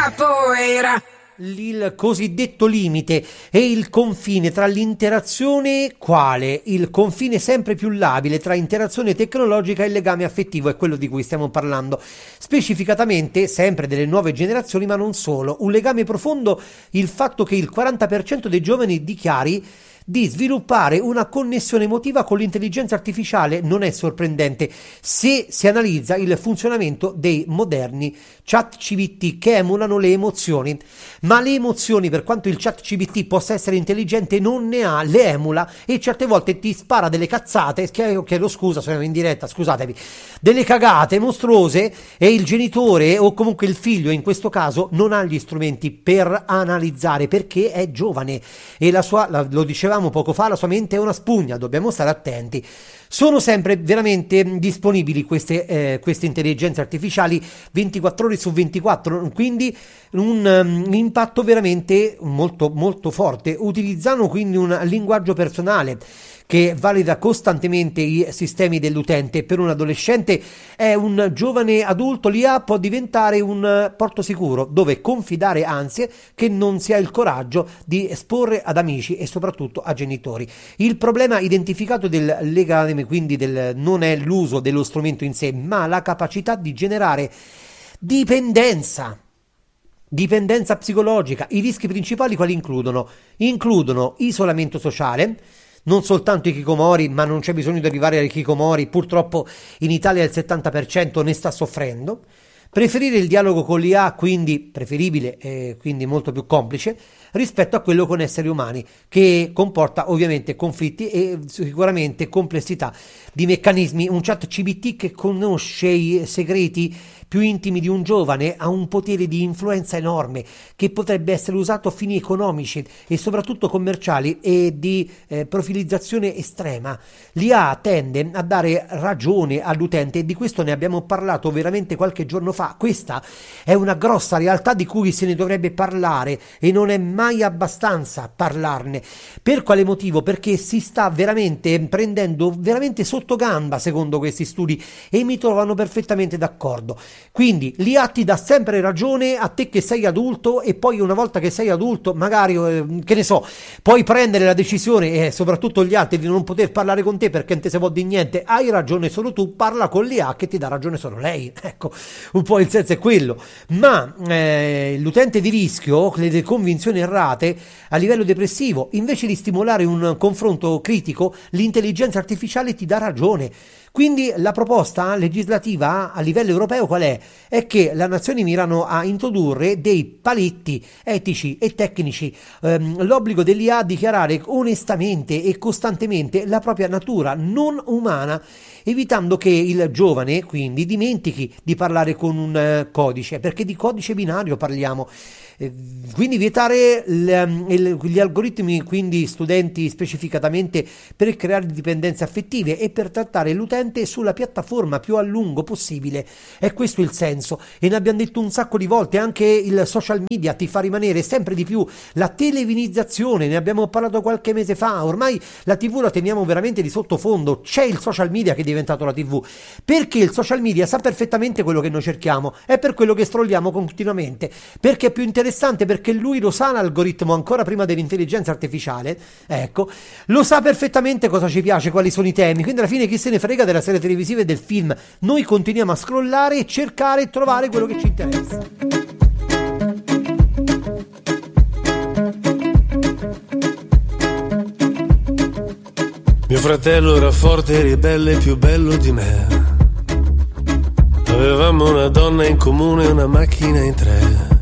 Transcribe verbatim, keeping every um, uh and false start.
capoeira. Il cosiddetto limite è il confine tra l'interazione, quale? Il confine sempre più labile tra interazione tecnologica e legame affettivo, è quello di cui stiamo parlando. Specificatamente, sempre delle nuove generazioni, ma non solo. Un legame profondo, il fatto che il quaranta per cento dei giovani dichiari di sviluppare una connessione emotiva con l'intelligenza artificiale. Non è sorprendente se si analizza il funzionamento dei moderni chat C V T che emulano le emozioni. Ma le emozioni, per quanto il chat C V T possa essere intelligente, non ne ha, le emula e certe volte ti spara delle cazzate, chiedo scusa, sono in diretta, scusatevi, delle cagate mostruose, e il genitore o comunque il figlio in questo caso non ha gli strumenti per analizzare, perché è giovane e la sua, la, lo dicevamo poco fa, la sua mente è una spugna, dobbiamo stare attenti. Sono sempre veramente disponibili queste, eh, queste intelligenze artificiali ventiquattro ore su ventiquattro, quindi un, um, un impatto veramente molto molto forte. Utilizzano quindi un linguaggio personale che valida costantemente i sistemi dell'utente. Per un adolescente è un giovane adulto, l'I A può diventare un porto sicuro dove confidare ansie che non si ha il coraggio di esporre ad amici e soprattutto a genitori. Il problema identificato del legame, quindi del, non è l'uso dello strumento in sé, ma la capacità di generare dipendenza. Dipendenza psicologica. I rischi principali quali includono? Includono isolamento sociale, non soltanto i hikikomori, ma non c'è bisogno di arrivare ai hikikomori, purtroppo in Italia il settanta per cento ne sta soffrendo. Preferire il dialogo con l'I A, quindi preferibile e quindi molto più complice rispetto a quello con esseri umani, che comporta ovviamente conflitti e sicuramente complessità di meccanismi. Un chat C V T che conosce i segreti più intimi di un giovane ha un potere di influenza enorme che potrebbe essere usato a fini economici e soprattutto commerciali e di eh, profilizzazione estrema. L'I A tende a dare ragione all'utente e di questo ne abbiamo parlato veramente qualche giorno fa. Questa è una grossa realtà di cui se ne dovrebbe parlare e non è mai abbastanza parlarne. Per quale motivo? Perché si sta veramente prendendo veramente sotto gamba, secondo questi studi, e mi trovano perfettamente d'accordo. Quindi l'I A ti dà sempre ragione a te che sei adulto, e poi una volta che sei adulto magari eh, che ne so, puoi prendere la decisione, e soprattutto gli altri, di non poter parlare con te perché non te se può di niente. Hai ragione solo tu, parla con l'I A che ti dà ragione solo lei. Ecco, un po' il senso è quello. Ma eh, l'utente di rischio, le convinzioni errate a livello depressivo, invece di stimolare un confronto critico, l'intelligenza artificiale ti dà ragione. Quindi la proposta legislativa a livello europeo qual è? È che le nazioni mirano a introdurre dei paletti etici e tecnici, ehm, l'obbligo dell'I A a dichiarare onestamente e costantemente la propria natura non umana, evitando che il giovane quindi dimentichi di parlare con un uh, codice, perché di codice binario parliamo. Quindi vietare il, il, gli algoritmi, quindi studenti specificatamente, per creare dipendenze affettive e per trattare l'utente sulla piattaforma più a lungo possibile. È questo il senso, e ne abbiamo detto un sacco di volte. Anche il social media ti fa rimanere sempre di più, la televinizzazione, ne abbiamo parlato qualche mese fa. Ormai la tivù la teniamo veramente di sottofondo, c'è il social media che è diventato la tivù, perché il social media sa perfettamente quello che noi cerchiamo, è per quello che scrolliamo continuamente, perché è più interessante, perché lui lo sa l'algoritmo ancora prima dell'intelligenza artificiale, ecco, lo sa perfettamente cosa ci piace, quali sono i temi, quindi alla fine chi se ne frega della serie televisiva e del film. Noi continuiamo a scrollare e cercare e trovare quello che ci interessa. Mio fratello era forte, ribelle, più bello di me. Avevamo una donna in comune e una macchina in tre.